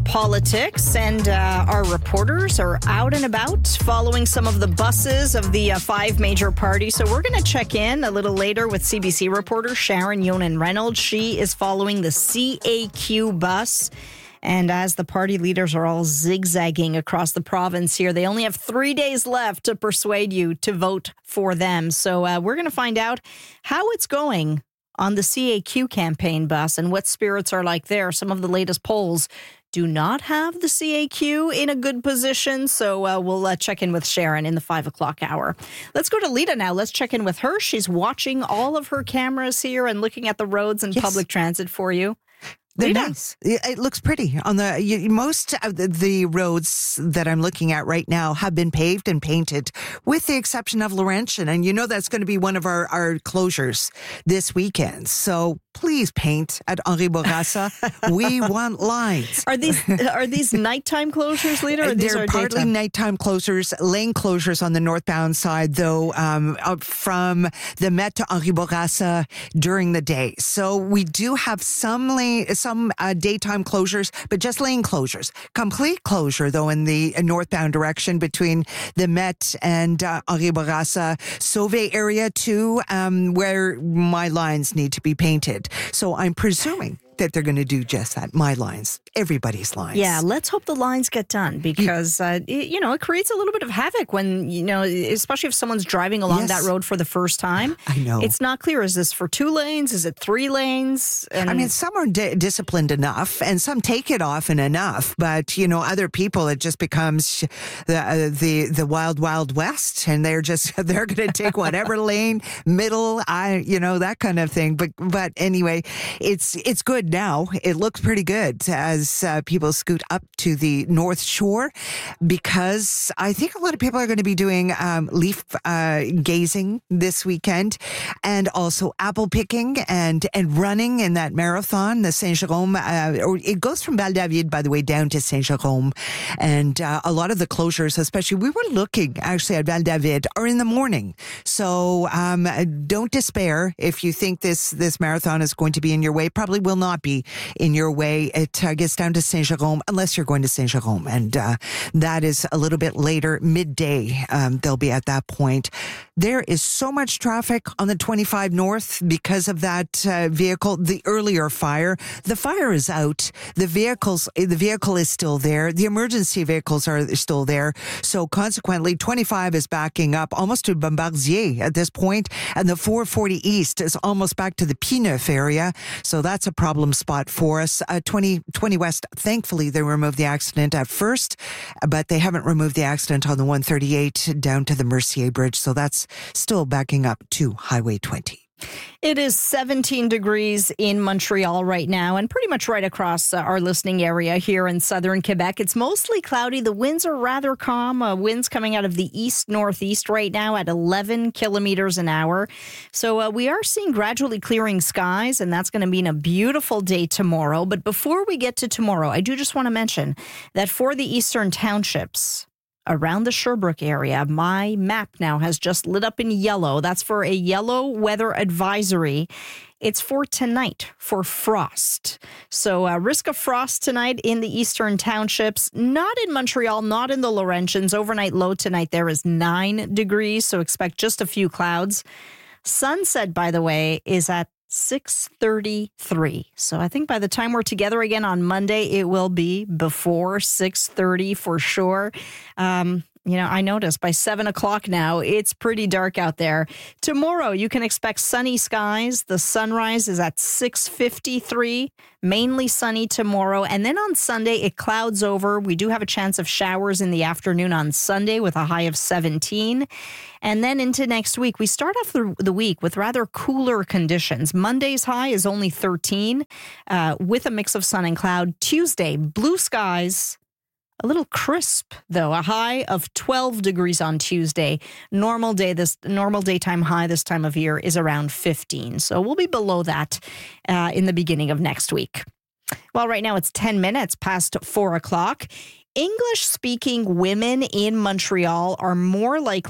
politics, and our reporters are out and about following some of the buses of the five major parties. So we're going to check in a little later with CBC reporter Sharon Yonan-Reynolds. She is following the CAQ bus. And as the party leaders are all zigzagging across the province here, they only have 3 days left to persuade you to vote for them. So we're going to find out how it's going on the CAQ campaign bus and what spirits are like there. Some of the latest polls do not have the CAQ in a good position. So we'll check in with Sharon in the 5 o'clock hour. Let's go to Lita now. Let's check in with her. She's watching all of her cameras here and looking at the roads and public transit for you. They're Lita. nice. It looks pretty. On most of the roads that I'm looking at right now have been paved and painted, with the exception of Laurentian. And you know that's going to be one of our closures this weekend. So please paint at Henri Bourassa. We want lines. Are these nighttime closures, Lita, or these They're are partly daytime? nighttime closures, lane closures on the northbound side, though, up from the Met to Henri Bourassa during the day. So we do have some daytime closures, but just lane closures. Complete closure, though, in the northbound direction between the Met and Henri Bourassa, Sauvé area too, where my lines need to be painted. So I'm presuming that they're going to do just that. My lines, everybody's lines. Yeah, let's hope the lines get done because, it creates a little bit of havoc when, especially if someone's driving along that road for the first time. I know. It's not clear. Is this for 2 lanes? Is it 3 lanes? And I mean, some are disciplined enough and some take it often enough, but, other people, it just becomes the wild, wild west, and they're going to take whatever lane, middle, that kind of thing. But anyway, it's good now. It looks pretty good as people scoot up to the North Shore, because I think a lot of people are going to be doing leaf gazing this weekend, and also apple picking and running in that marathon, the Saint-Jérôme. It goes from Val-David, by the way, down to Saint-Jérôme. And a lot of the closures, especially, we were looking actually at Val-David, are in the morning. So don't despair if you think this marathon is going to be in your way. Probably will not be in your way. It gets down to Saint-Jérôme, unless you're going to Saint-Jérôme. And that is a little bit later, midday. They'll be at that point. There is so much traffic on the 25 North because of that vehicle, the earlier fire. The fire is out. The vehicle is still there. The emergency vehicles are still there. So consequently, 25 is backing up almost to Bombardier at this point, and the 440 East is almost back to the P9 area. So that's a problem spot for us. 20 West, thankfully, they removed the accident at first, but they haven't removed the accident on the 138 down to the Mercier Bridge. So that's still backing up to Highway 20. It is 17 degrees in Montreal right now, and pretty much right across our listening area here in southern Quebec. It's mostly cloudy. The winds are rather calm. Winds coming out of the east-northeast right now at 11 kilometers an hour. So we are seeing gradually clearing skies, and that's going to mean a beautiful day tomorrow. But before we get to tomorrow, I do just want to mention that for the eastern townships around the Sherbrooke area, my map now has just lit up in yellow. That's for a yellow weather advisory. It's for tonight, for frost. So risk of frost tonight in the eastern townships, not in Montreal, not in the Laurentians. Overnight low tonight there is 9 degrees, so expect just a few clouds. Sunset, by the way, is at 6:33. So I think by the time we're together again on Monday, it will be before 6:30 for sure. I noticed by 7 o'clock now, it's pretty dark out there. Tomorrow, you can expect sunny skies. The sunrise is at 6:53, mainly sunny tomorrow. And then on Sunday, it clouds over. We do have a chance of showers in the afternoon on Sunday with a high of 17. And then into next week, we start off the week with rather cooler conditions. Monday's high is only 13 with a mix of sun and cloud. Tuesday, blue skies. A little crisp, though, a high of 12 degrees on Tuesday. Normal daytime high this time of year is around 15. So we'll be below that in the beginning of next week. Well, right now it's 10 minutes past 4 o'clock. English-speaking women in Montreal are more likely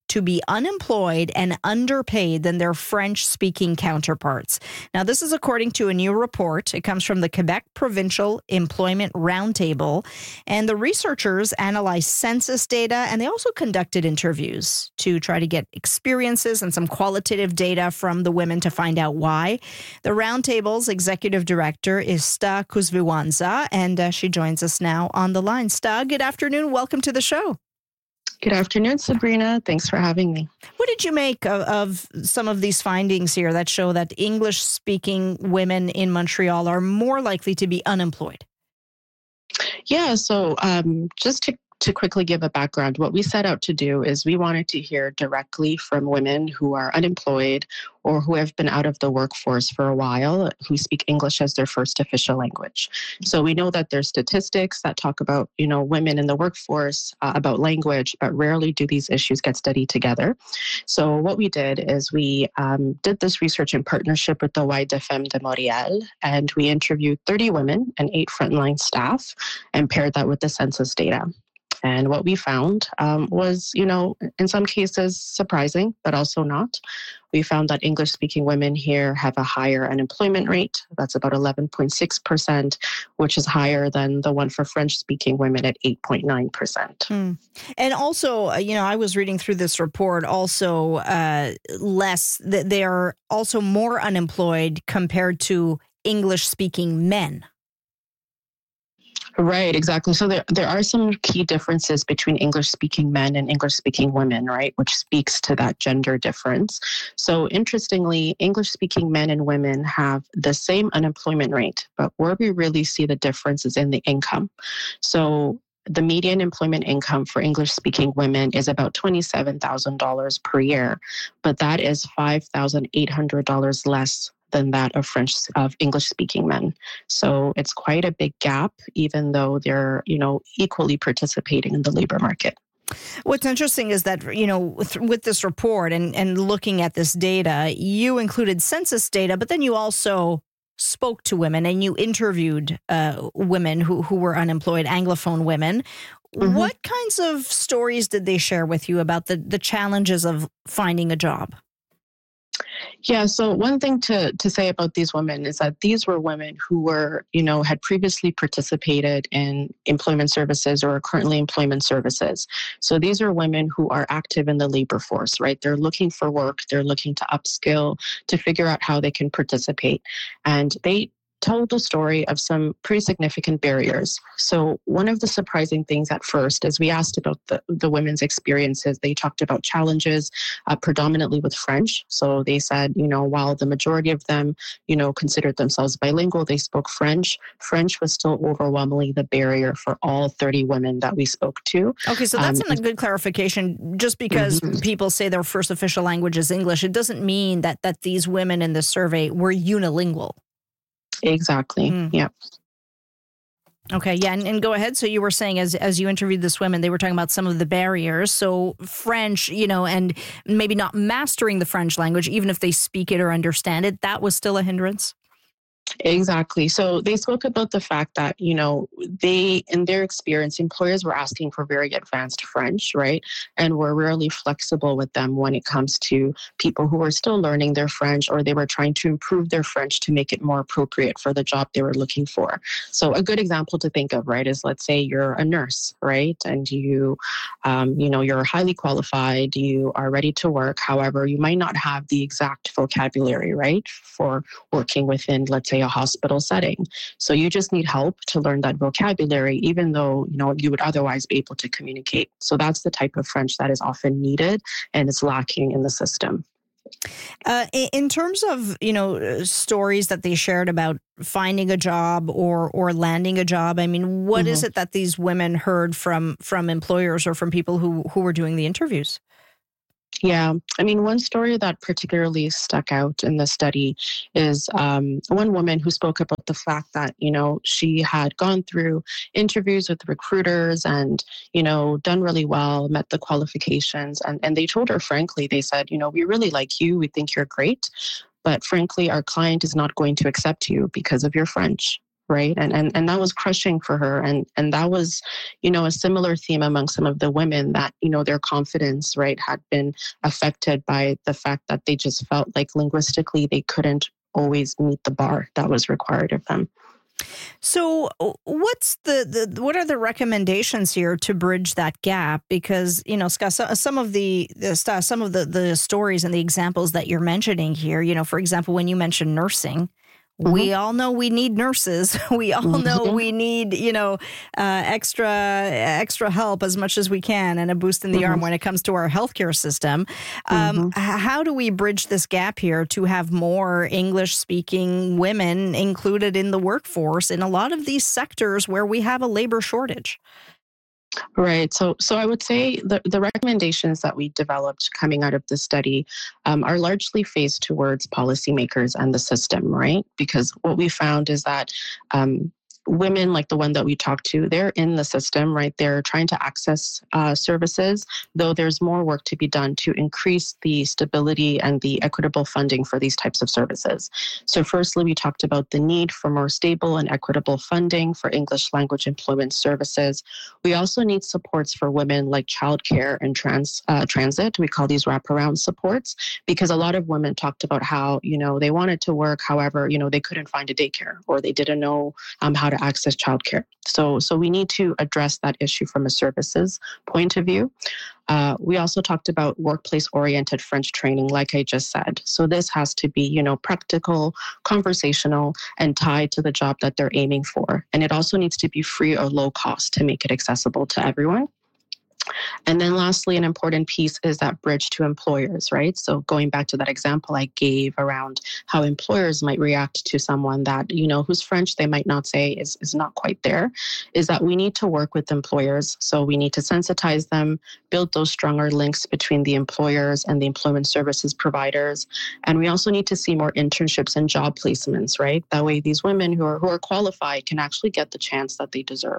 to be unemployed and underpaid than their French-speaking counterparts. Now, this is according to a new report. It comes from the Quebec Provincial Employment Roundtable, and the researchers analyzed census data, and they also conducted interviews to try to get experiences and some qualitative data from the women to find out why. The Roundtable's executive director is Sta Kuzviwanza, and she joins us now on the line. Sta, good afternoon. Welcome to the show. Good afternoon, Sabrina. Thanks for having me. What did you make of some of these findings here that show that English-speaking women in Montreal are more likely to be unemployed? Yeah, so just to quickly give a background, what we set out to do is we wanted to hear directly from women who are unemployed or who have been out of the workforce for a while, who speak English as their first official language. So we know that there's statistics that talk about, women in the workforce, about language, but rarely do these issues get studied together. So what we did is we did this research in partnership with the Y de Femmes de Montréal, and we interviewed 30 women and 8 frontline staff and paired that with the census data. And what we found was, in some cases surprising, but also not. We found that English-speaking women here have a higher unemployment rate. That's about 11.6%, which is higher than the one for French-speaking women at 8.9%. And also, I was reading through this report, also they are also more unemployed compared to English-speaking men. Right, exactly. So there are some key differences between English-speaking men and English-speaking women, right, which speaks to that gender difference. So interestingly, English-speaking men and women have the same unemployment rate, but where we really see the difference is in the income. So the median employment income for English-speaking women is about $27,000 per year, but that is $5,800 less than that of English-speaking men. So it's quite a big gap, even though they're, equally participating in the labor market. What's interesting is that, with this report and looking at this data, you included census data, but then you also spoke to women and you interviewed women who were unemployed, Anglophone women. Mm-hmm. What kinds of stories did they share with you about the challenges of finding a job? Yeah, so one thing to say about these women is that these were women who were, had previously participated in employment services or are currently employment services. So these are women who are active in the labor force, right? They're looking for work, they're looking to upskill, to figure out how they can participate. And they told the story of some pretty significant barriers. So one of the surprising things at first is we asked about the women's experiences. They talked about challenges predominantly with French. So they said, while the majority of them, considered themselves bilingual, they spoke French. French was still overwhelmingly the barrier for all 30 women that we spoke to. Okay, so that's a good clarification. Just because people say their first official language is English, it doesn't mean that these women in the survey were unilingual. Exactly. Yeah. Okay. Yeah. And go ahead. So you were saying as you interviewed this women, they were talking about some of the barriers. So French, and maybe not mastering the French language, even if they speak it or understand it, that was still a hindrance. Exactly. So they spoke about the fact that, they, in their experience, employers were asking for very advanced French, right? And were rarely flexible with them when it comes to people who were still learning their French, or they were trying to improve their French to make it more appropriate for the job they were looking for. So a good example to think of, right, is let's say you're a nurse, right? And you're highly qualified, you are ready to work. However, you might not have the exact vocabulary, right, for working within, let's say, a hospital setting. So you just need help to learn that vocabulary, even though, you would otherwise be able to communicate. So that's the type of French that is often needed and is lacking in the system. In terms of, stories that they shared about finding a job or landing a job, I mean, what is it that these women heard from employers or from people who were doing the interviews? Yeah. I mean, one story that particularly stuck out in the study is one woman who spoke about the fact that, she had gone through interviews with recruiters and, done really well, met the qualifications. And they told her, frankly, they said, we really like you. We think you're great. But frankly, our client is not going to accept you because of your French. right? And that was crushing for her. And that was, a similar theme among some of the women that, their confidence, right, had been affected by the fact that they just felt like linguistically they couldn't always meet the bar that was required of them. So what's what are the recommendations here to bridge that gap? Because, Scott, some of the stories and the examples that you're mentioning here, for example, when you mentioned nursing, we all know we need nurses. We all know we need, extra help as much as we can and a boost in the arm when it comes to our healthcare system. How do we bridge this gap here to have more English-speaking women included in the workforce in a lot of these sectors where we have a labor shortage? Right. So I would say the recommendations that we developed coming out of the study are largely phased towards policymakers and the system, right? Because what we found is that women like the one that we talked to, they're in the system, right? They're trying to access services, though there's more work to be done to increase the stability and the equitable funding for these types of services. So firstly, we talked about the need for more stable and equitable funding for English language employment services. We also need supports for women like childcare and transit. We call these wraparound supports, because a lot of women talked about how, they wanted to work, however, they couldn't find a daycare or they didn't know how to access childcare. So we need to address that issue from a services point of view. We also talked about workplace-oriented French training, like I just said. So this has to be, practical, conversational, and tied to the job that they're aiming for. And it also needs to be free or low cost to make it accessible to everyone. And then lastly, an important piece is that bridge to employers, right? So going back to that example I gave around how employers might react to someone that, whose French they might not say is not quite there, is that we need to work with employers. So we need to sensitize them, build those stronger links between the employers and the employment services providers. And we also need to see more internships and job placements, right? That way these women who are qualified can actually get the chance that they deserve.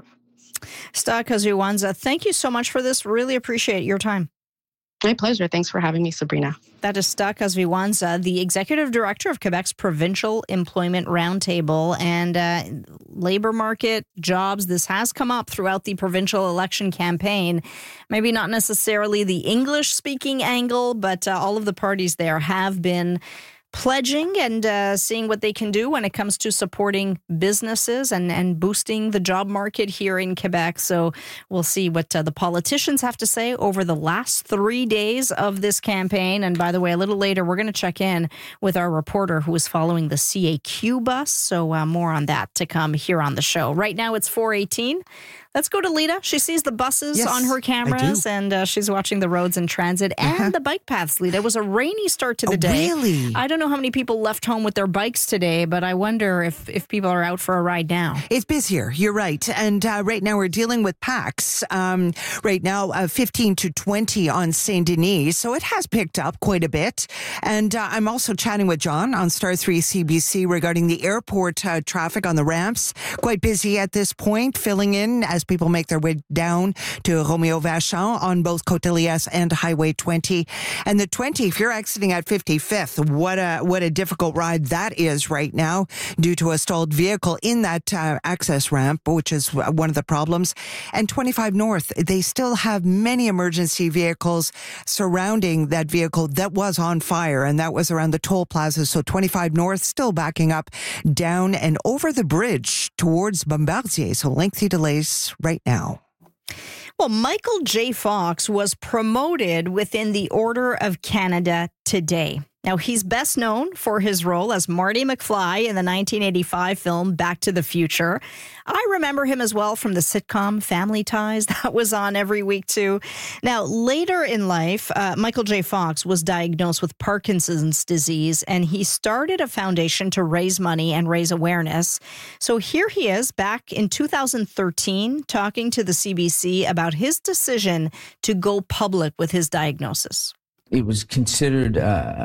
Sta Kaziwanza, thank you so much for this. Really appreciate your time. My pleasure. Thanks for having me, Sabrina. That is Sta Kaziwanza, the Executive Director of Quebec's Provincial Employment Roundtable and labor market jobs. This has come up throughout the provincial election campaign. Maybe not necessarily the English-speaking angle, but all of the parties there have been pledging and seeing what they can do when it comes to supporting businesses and boosting the job market here in Quebec. So we'll see what the politicians have to say over the last 3 days of this campaign. And by the way, a little later, we're going to check in with our reporter who is following the CAQ bus. So more on that to come here on the show. Right now, it's 4:18. Let's go to Lita. She sees the buses on her cameras, and she's watching the roads and transit and the bike paths, Lita. It was a rainy start to the day. Really? I don't know how many people left home with their bikes today, but I wonder if people are out for a ride now. It's busier. You're right. And right now we're dealing with packs. Right now, 15 to 20 on Saint Denis. So it has picked up quite a bit. And I'm also chatting with John on Star 3 CBC regarding the airport traffic on the ramps. Quite busy at this point, filling in as people make their way down to Romeo Vachon on both Côte-Elias and Highway 20. And the 20, if you're exiting at 55th, what a difficult ride that is right now due to a stalled vehicle in that access ramp, which is one of the problems. And 25 North, they still have many emergency vehicles surrounding that vehicle that was on fire, and that was around the toll plaza. So 25 North still backing up down and over the bridge towards Bombardier. So lengthy delays right now. Well, Michael J. Fox was promoted within the Order of Canada today. Now, he's best known for his role as Marty McFly in the 1985 film Back to the Future. I remember him as well from the sitcom Family Ties. That was on every week, too. Now, later in life, Michael J. Fox was diagnosed with Parkinson's disease, and he started a foundation to raise money and raise awareness. So here he is back in 2013 talking to the CBC about his decision to go public with his diagnosis. It was considered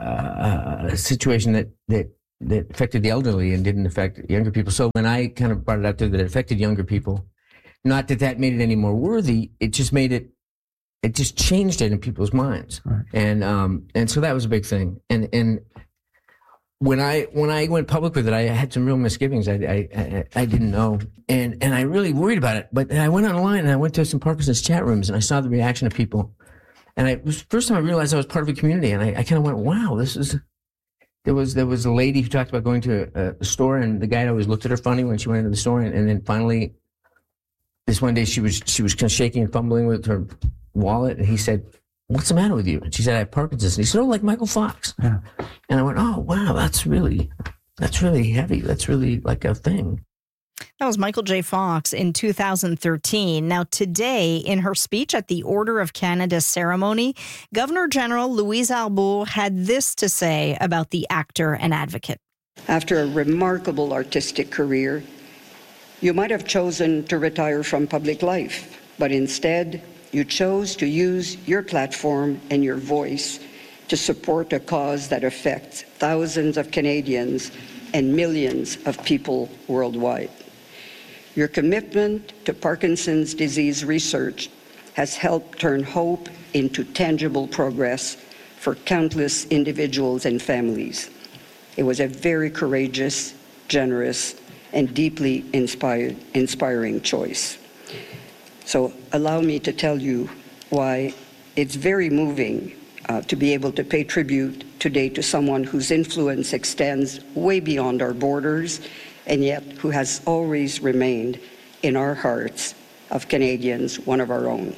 a situation that affected the elderly and didn't affect younger people. So when I kind of brought it out there that it affected younger people, not that made it any more worthy, it just made it just changed it in people's minds. Right. And so that was a big thing. And when I went public with it, I had some real misgivings. I didn't know, and I really worried about it. But I went online and I went to some Parkinson's chat rooms and I saw the reaction of people. And it was the first time I realized I was part of a community. And I kind of went, wow, this is. There was a lady who talked about going to a store, and the guy always looked at her funny when she went into the store. And then finally, this one day she was kind of shaking and fumbling with her wallet, and he said, "What's the matter with you?" And she said, "I have Parkinson's." And he said, "Oh, like Michael Fox." Yeah. And I went, "Oh, wow, that's really heavy. That's really like a thing." That was Michael J. Fox in 2013. Now, today, in her speech at the Order of Canada ceremony, Governor General Louise Arbour had this to say about the actor and advocate. After a remarkable artistic career, you might have chosen to retire from public life, but instead, you chose to use your platform and your voice to support a cause that affects thousands of Canadians and millions of people worldwide. Your commitment to Parkinson's disease research has helped turn hope into tangible progress for countless individuals and families. It was a very courageous, generous, and deeply inspiring choice. So allow me to tell you why it's very moving to be able to pay tribute today to someone whose influence extends way beyond our borders, and yet who has always remained in our hearts of Canadians, one of our own.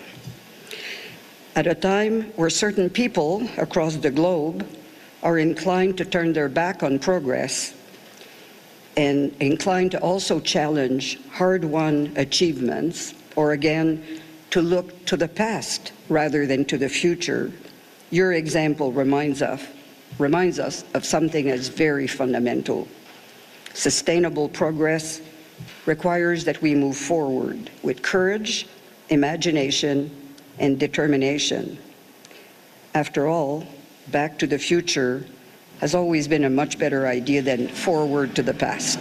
At a time where certain people across the globe are inclined to turn their back on progress and inclined to also challenge hard-won achievements, or again, to look to the past rather than to the future, your example reminds us of something that's very fundamental. Sustainable progress requires that we move forward with courage, imagination, and determination. After all, back to the future has always been a much better idea than forward to the past.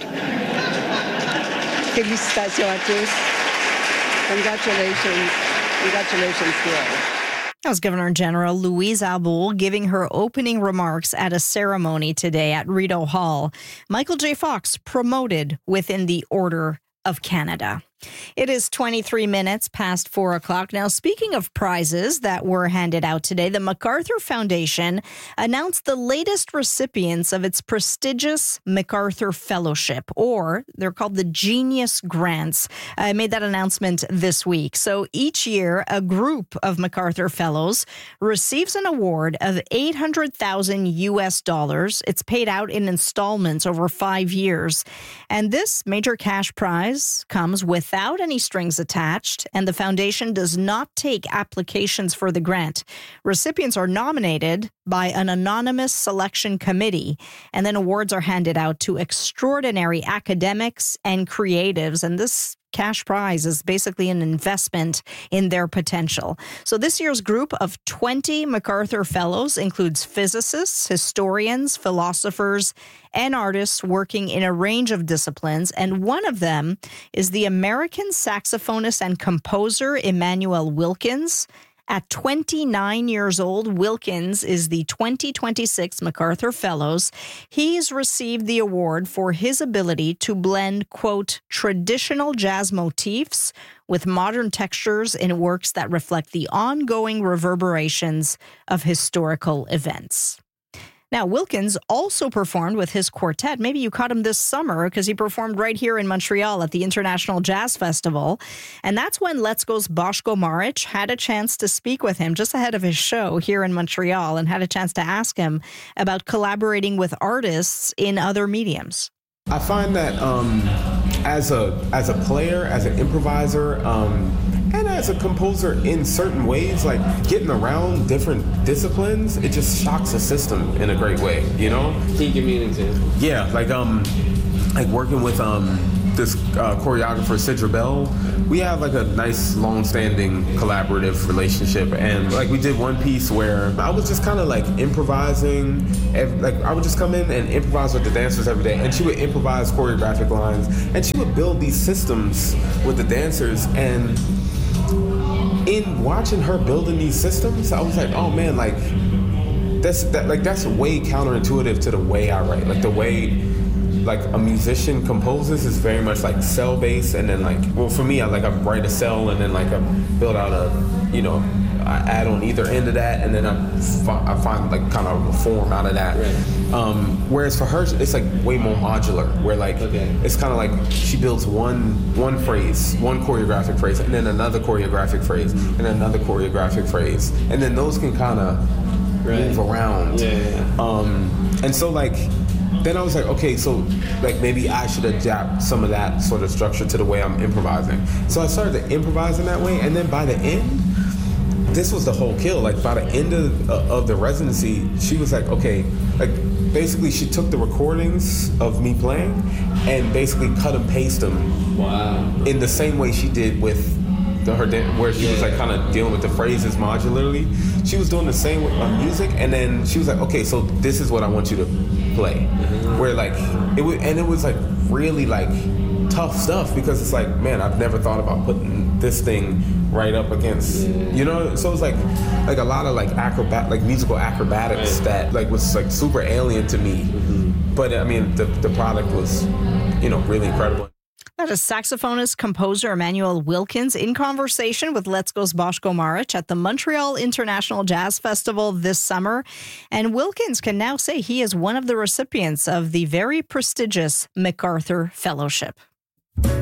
Félicitations à tous. Congratulations. Congratulations to all. That was Governor General Louise Arbour giving her opening remarks at a ceremony today at Rideau Hall. Michael J. Fox promoted within the Order of Canada. It is 23 minutes past 4 o'clock. Now, speaking of prizes that were handed out today, the MacArthur Foundation announced the latest recipients of its prestigious MacArthur Fellowship, or they're called the Genius Grants. I made that announcement this week. So each year, a group of MacArthur Fellows receives an award of $800,000. It's paid out in installments over 5 years. And this major cash prize comes without any strings attached, and the foundation does not take applications for the grant. Recipients are nominated by an anonymous selection committee, and then awards are handed out to extraordinary academics and creatives. And this cash prize is basically an investment in their potential. So this year's group of 20 MacArthur Fellows includes physicists, historians, philosophers, and artists working in a range of disciplines. And one of them is the American saxophonist and composer Immanuel Wilkins. At 29 years old, Wilkins is the 2026 MacArthur Fellows. He's received the award for his ability to blend, quote, traditional jazz motifs with modern textures in works that reflect the ongoing reverberations of historical events. Now, Wilkins also performed with his quartet. Maybe you caught him this summer because he performed right here in Montreal at the International Jazz Festival. And that's when Let's Go's Boško Marić had a chance to speak with him just ahead of his show here in Montreal and had a chance to ask him about collaborating with artists in other mediums. I find that as a player, as an improviser, and as a composer in certain ways, like getting around different disciplines, it just shocks the system in a great way, you know? Can you give me an example? Yeah, like working with this choreographer, Sidra Bell, we have like a nice long-standing collaborative relationship, and like we did one piece where I was just kind of like improvising, like I would just come in and improvise with the dancers every day, and she would improvise choreographic lines, and she would build these systems with the dancers, and in watching her building these systems, I was like, oh man, like that's way counterintuitive to the way I write. Like the way like a musician composes is very much like cell based, and then like, well, for me, I write a cell and then like I build out I add on either end of that, and then I find like kind of a form out of that. Right. Whereas for her, it's like way more modular, where like it's kind of like she builds one phrase, one choreographic phrase, and then another choreographic phrase, and another choreographic phrase, and then those can kind of move around. And so like, then I was like, okay, so like maybe I should adapt some of that sort of structure to the way I'm improvising. So I started to improvise in that way, and then by the end, this was the whole kill. Like by the end of the residency, she was like, okay, like basically she took the recordings of me playing and basically cut and paste them in the same way she did with where she was like kind of dealing with the phrases modularly. She was doing the same with my music, and then she was like, okay, so this is what I want you to play. Where like it was like really like tough stuff, because it's like, man, I've never thought about putting this thing right up against, so it's like a lot of like musical acrobatics that like was like super alien to me. But I mean, the product was, really incredible. That is saxophonist, composer Emmanuel Wilkins in conversation with Let's Go's Boško Marić at the Montreal International Jazz Festival this summer. And Wilkins can now say he is one of the recipients of the very prestigious MacArthur Fellowship.